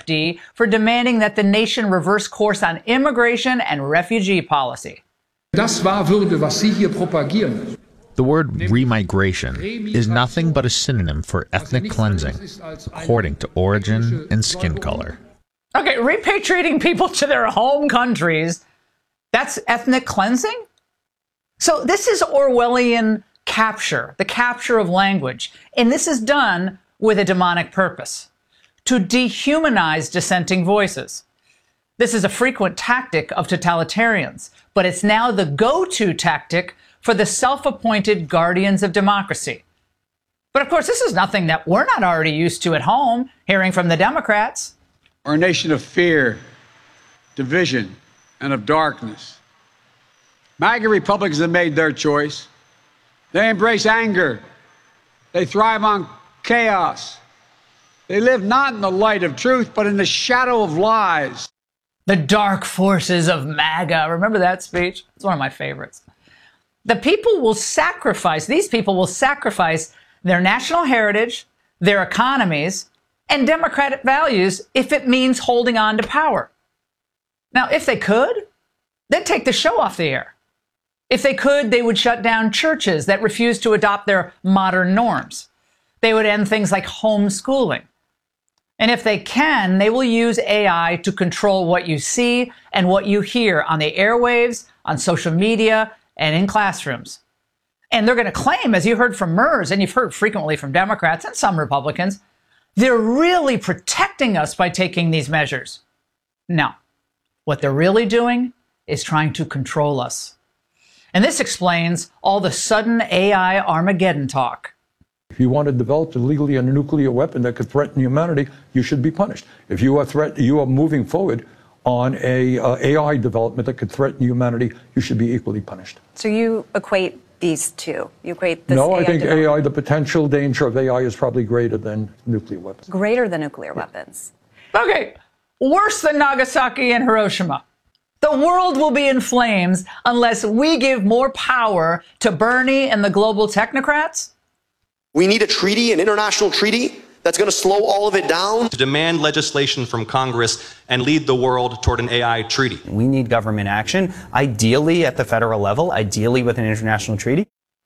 AFD for demanding that the nation reverse course on immigration and refugee policy. Das wahr würde, was Sie hier propagieren. The word remigration is nothing but a synonym for ethnic cleansing, according to origin and skin color. Okay, repatriating people to their home countries, that's ethnic cleansing? So this is Orwellian capture, the capture of language. And this is done with a demonic purpose, to dehumanize dissenting voices. This is a frequent tactic of totalitarians, but it's now the go-to tactic for the self-appointed guardians of democracy. But of course, this is nothing that we're not already used to at home, hearing from the Democrats. We're a nation of fear, division, and of darkness. MAGA Republicans have made their choice. They embrace anger. They thrive on chaos. They live not in the light of truth, but in the shadow of lies. The dark forces of MAGA. Remember that speech? It's one of my favorites. The people will sacrifice, these people will sacrifice their national heritage, their economies, and democratic values if it means holding on to power. Now, if they could, they'd take the show off the air. If they could, they would shut down churches that refuse to adopt their modern norms. They would end things like homeschooling. And if they can, they will use AI to control what you see and what you hear on the airwaves, on social media, and in classrooms. And they're going to claim, as you heard from MERS, and you've heard frequently from Democrats and some Republicans, they're really protecting us by taking these measures. No, what they're really doing is trying to control us. And this explains all the sudden AI Armageddon talk. If you want to develop illegally a nuclear weapon that could threaten humanity, you should be punished. If you are moving forward on a AI development that could threaten humanity, you should be equally punished. So you equate these two? You equate this? No, I think AI, the potential danger of AI is probably greater than nuclear weapons. Greater than nuclear weapons. Okay, worse than Nagasaki and Hiroshima. The world will be in flames unless we give more power to Bernie and the global technocrats. We need a treaty, an international treaty, that's going to slow all of it down. To demand legislation from Congress and lead the world toward an AI treaty. We need government action, ideally at the federal level, ideally with an international treaty.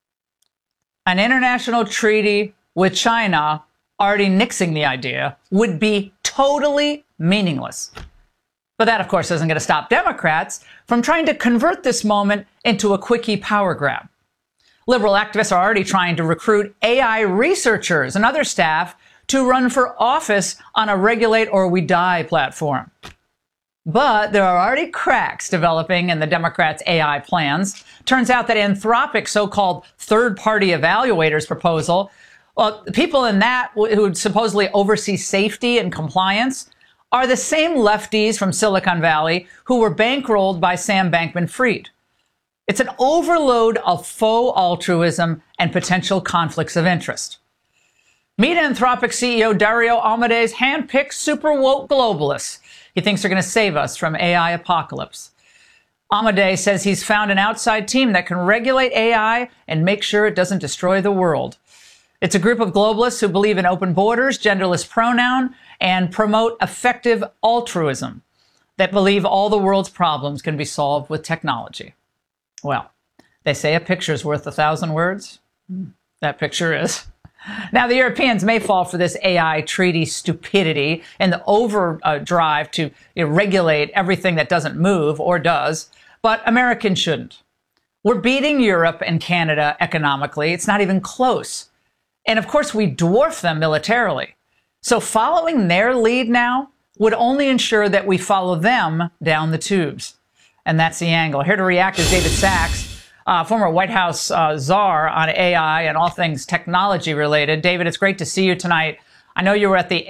An international treaty with China, already nixing the idea, would be totally meaningless. But that, of course, isn't going to stop Democrats from trying to convert this moment into a quickie power grab. Liberal activists are already trying to recruit AI researchers and other staff to run for office on a Regulate or We Die platform. But there are already cracks developing in the Democrats' AI plans. Turns out that Anthropic's so-called third-party evaluators proposal, well, the people in that who would supposedly oversee safety and compliance are the same lefties from Silicon Valley who were bankrolled by Sam Bankman-Fried. It's an overload of faux altruism and potential conflicts of interest. Meet Anthropic CEO Dario Amodei's hand-picked super woke globalists he thinks they're going to save us from AI apocalypse. Amodei says he's found an outside team that can regulate AI and make sure it doesn't destroy the world. It's a group of globalists who believe in open borders, genderless pronoun, and promote effective altruism, that believe all the world's problems can be solved with technology. Well, they say a picture's worth 1,000 words. That picture is. Now, the Europeans may fall for this AI treaty stupidity and the overdrive to regulate everything that doesn't move or does, but Americans shouldn't. We're beating Europe and Canada economically. It's not even close. And of course, we dwarf them militarily. So following their lead now would only ensure that we follow them down the tubes. And that's the angle. Here to react is David Sacks, former White House czar on AI and all things technology related. David, it's great to see you tonight. I know you were at the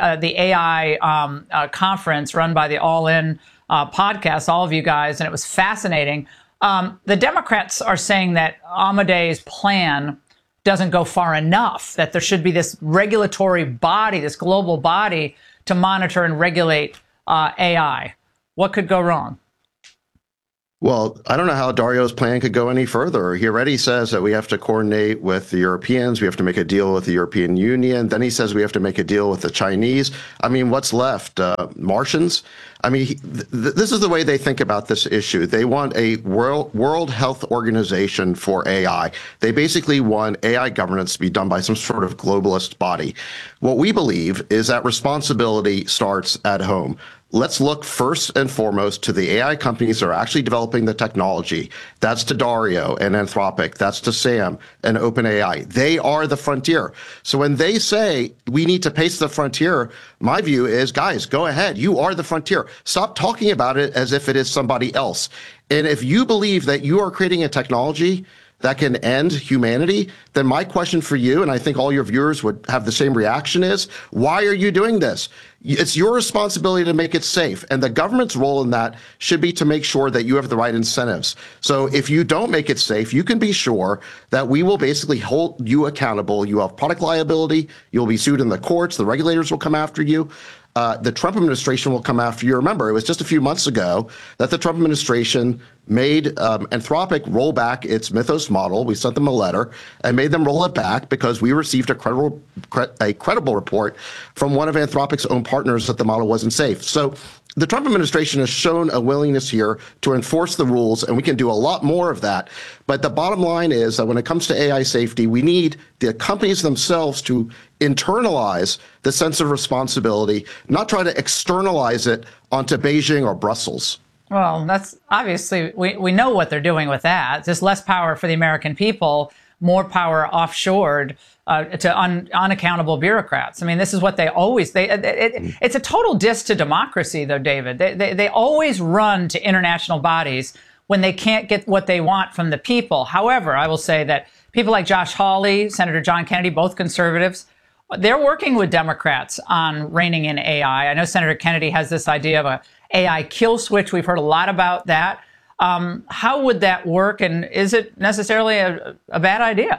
AI conference run by the All In podcast, all of you guys, and it was fascinating. The Democrats are saying that Amodei's plan doesn't go far enough, that there should be this regulatory body, this global body to monitor and regulate AI. What could go wrong? Well, I don't know how Dario's plan could go any further. He already says that we have to coordinate with the Europeans. We have to make a deal with the European Union. Then he says we have to make a deal with the Chinese. I mean, what's left? Martians? I mean, this is the way they think about this issue. They want a World Health Organization for AI. They basically want AI governance to be done by some sort of globalist body. What we believe is that responsibility starts at home. Let's look first and foremost to the AI companies that are actually developing the technology. That's to Dario and Anthropic. That's to Sam and OpenAI. They are the frontier. So when they say we need to pace the frontier, my view is, guys, go ahead. You are the frontier. Stop talking about it as if it is somebody else. And if you believe that you are creating a technology that can end humanity, then my question for you, and I think all your viewers would have the same reaction, is why are you doing this? It's your responsibility to make it safe. And the government's role in that should be to make sure that you have the right incentives. So if you don't make it safe, you can be sure that we will basically hold you accountable. You have product liability. You'll be sued in the courts. The regulators will come after you. The Trump administration will come after you. Remember, it was just a few months ago that the Trump administration made Anthropic roll back its Mythos model. We sent them a letter and made them roll it back because we received a credible report from one of Anthropic's own partners that the model wasn't safe. So the Trump administration has shown a willingness here to enforce the rules, and we can do a lot more of that. But the bottom line is that when it comes to AI safety, we need the companies themselves to internalize the sense of responsibility, not try to externalize it onto Beijing or Brussels. Well, that's obviously, we know what they're doing with that. Just less power for the American people, more power offshored to unaccountable bureaucrats. I mean, this is what they always, it's a total diss to democracy, though, David. They always run to international bodies when they can't get what they want from the people. However, I will say that people like Josh Hawley, Senator John Kennedy, both conservatives, they're working with Democrats on reining in AI. I know Senator Kennedy has this idea of a AI kill switch. We've heard a lot about that. How would that work? And is it necessarily a bad idea?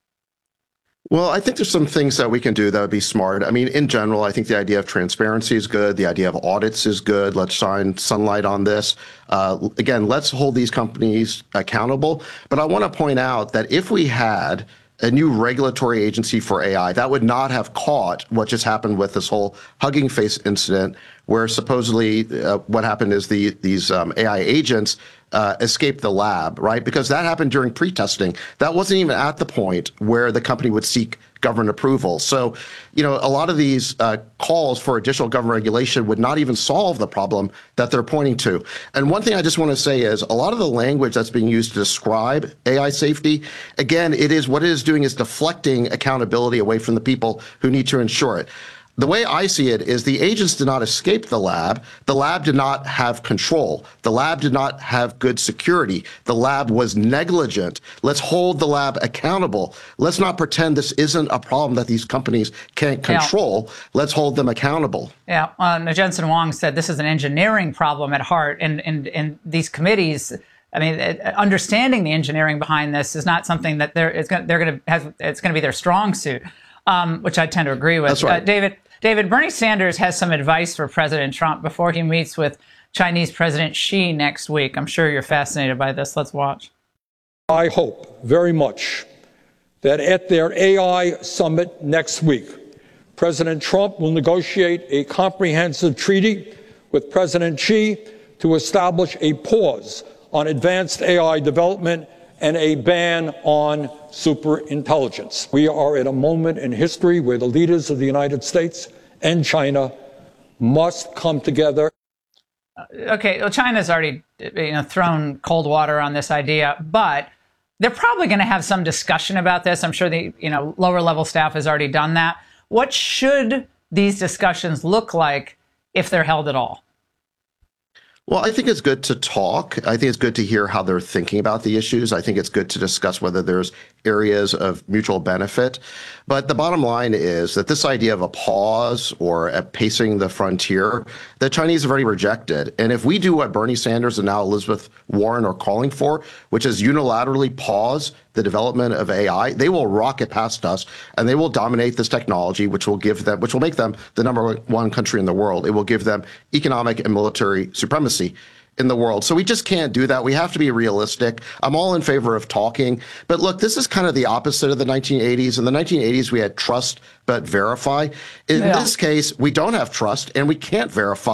Well, I think there's some things that we can do that would be smart. I mean, in general, I think the idea of transparency is good. The idea of audits is good. Let's shine sunlight on this. Again, let's hold these companies accountable. But I want to point out that if we had a new regulatory agency for AI, that would not have caught what just happened with this whole Hugging Face incident, where supposedly what happened is these AI agents escaped the lab, right? Because that happened during pre-testing. That wasn't even at the point where the company would seek government approval. So, you know, a lot of these calls for additional government regulation would not even solve the problem that they're pointing to. And one thing I just want to say is a lot of the language that's being used to describe AI safety, again, what it is doing is deflecting accountability away from the people who need to ensure it. The way I see it is the agents did not escape the lab. The lab did not have control. The lab did not have good security. The lab was negligent. Let's hold the lab accountable. Let's not pretend this isn't a problem that these companies can't control. Yeah. Let's hold them accountable. Yeah. Jensen Huang said this is an engineering problem at heart. And these committees, I mean, understanding the engineering behind this is not something that it's going to be their strong suit, which I tend to agree with. That's right. David, Bernie Sanders has some advice for President Trump before he meets with Chinese President Xi next week. I'm sure you're fascinated by this. Let's watch. I hope very much that at their AI summit next week, President Trump will negotiate a comprehensive treaty with President Xi to establish a pause on advanced AI development and a ban on superintelligence. We are at a moment in history where the leaders of the United States and China must come together. Okay, well, China's already thrown cold water on this idea, but they're probably going to have some discussion about this. I'm sure the lower level staff has already done that. What should these discussions look like if they're held at all? Well, I think it's good to talk. I think it's good to hear how they're thinking about the issues. I think it's good to discuss whether there's areas of mutual benefit. But the bottom line is that this idea of a pause or a pacing the frontier, the Chinese have already rejected. And if we do what Bernie Sanders and now Elizabeth Warren are calling for, which is unilaterally pause the development of AI, they will rocket past us and they will dominate this technology, which will make them the #1 country in the world. It will give them economic and military supremacy. in the world. So we just can't do that. We have to be realistic. I'm all in favor of talking. But look, this is kind of the opposite of the 1980s. In the 1980s, we had trust but verify. In this case, we don't have trust and we can't verify.